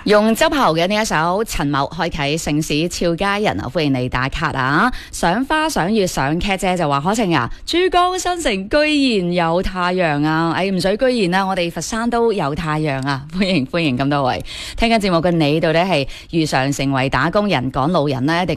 用周柏豪嘅呢一首《陳某》開啟城市俏佳人啊，歡迎你打卡啊！賞花賞月賞劇姐就話可晴啊，珠江新城居然有太陽啊！唔使居然啦，我哋佛山都有太陽啊！歡迎咁多位聽緊節目嘅你，到底係遇上成為打工人趕路人呢？